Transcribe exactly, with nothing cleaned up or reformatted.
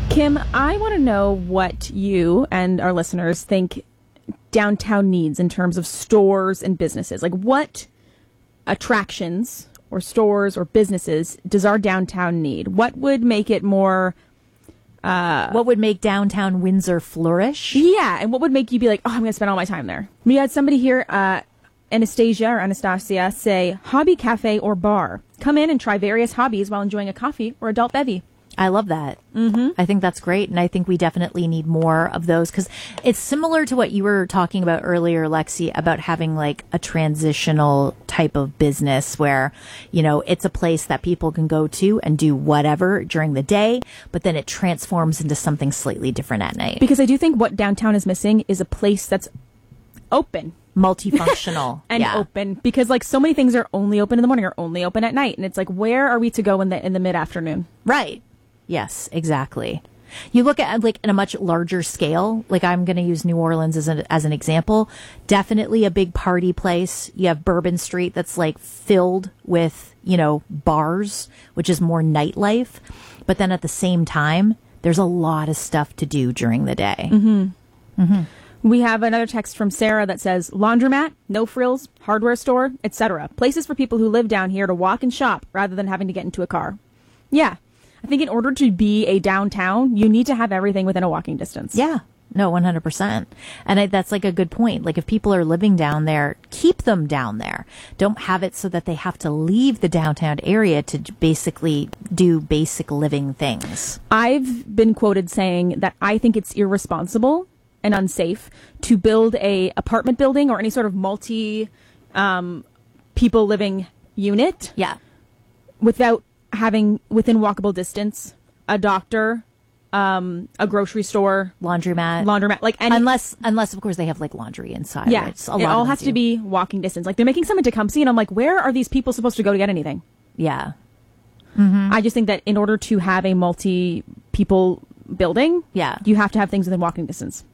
Kim, I want to know what you and our listeners think downtown needs in terms of stores and businesses. Like, what attractions or stores or businesses does our downtown need? What would make it more... Uh, what would make downtown Windsor flourish? Yeah, and what would make you be like, oh, I'm going to spend all my time there? We had somebody here, uh, Anastasia or Anastasia, say, hobby cafe or bar. Come in and try various hobbies while enjoying a coffee or adult bevy. I love that. Mm-hmm. I think that's great. And I think we definitely need more of those because it's similar to what you were talking about earlier, Lexi, about having like a transitional type of business where, you know, it's a place that people can go to and do whatever during the day, but then it transforms into something slightly different at night. Because I do think what downtown is missing is a place that's open. Multifunctional. and yeah. open. Because like so many things are only open in the morning or only open at night. And it's like, where are we to go in the in the mid-afternoon? Right. Yes, exactly. You look at like in a much larger scale, like I'm going to use New Orleans as, a, as an example, definitely a big party place. You have Bourbon Street that's like filled with, you know, bars, which is more nightlife. But then at the same time, there's a lot of stuff to do during the day. Mm-hmm. Mm-hmm. We have another text from Sarah that says, laundromat, no frills, hardware store, et cetera. Places for people who live down here to walk and shop rather than having to get into a car. Yeah. I think in order to be a downtown, you need to have everything within a walking distance. Yeah. No, one hundred percent. And I, that's like a good point. Like if people are living down there, keep them down there. Don't have it so that they have to leave the downtown area to basically do basic living things. I've been quoted saying that I think it's irresponsible and unsafe to build a apartment building or any sort of multi um, people living unit. Yeah. Without having within walkable distance a doctor, um, a grocery store, laundromat, laundromat, like any, unless unless of course they have like laundry inside. Yeah, right? it all has do. to be walking distance. Like they're making some in Tecumseh, and I'm like, where are these people supposed to go to get anything? Yeah, mm-hmm. I just think that in order to have a multi people building, yeah, you have to have things within walking distance.